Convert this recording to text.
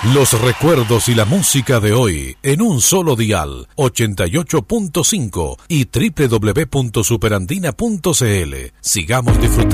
Los recuerdos y la música de hoy en un solo dial, 88.5 y www.superandina.cl. Sigamos disfrutando.